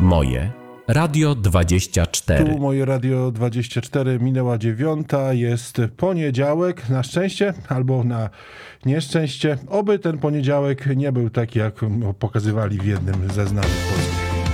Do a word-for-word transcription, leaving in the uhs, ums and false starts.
Moje Radio dwadzieścia cztery. Tu moje Radio dwadzieścia cztery, minęła dziewiąta, jest poniedziałek, na szczęście albo na nieszczęście. Oby ten poniedziałek nie był taki, jak pokazywali w jednym ze znanych polskich